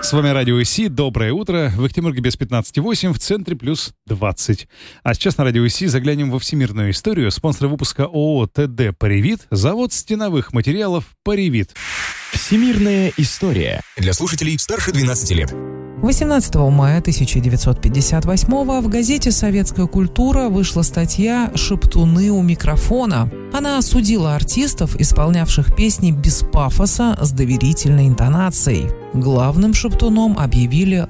С вами Радио ИСИ. Доброе утро. В Ахтемырге без 15,8, в центре плюс 20. А сейчас на Радио ИСИ заглянем во всемирную историю. Спонсор выпуска ООО ТД «Паривит», завод стеновых материалов «Паривит». Всемирная история для слушателей старше 12 лет. 18 мая 1958 в газете «Советская культура» вышла статья «Шептуны у микрофона». Она осудила артистов, исполнявших песни без пафоса с доверительной интонацией. Главным шептуном объявили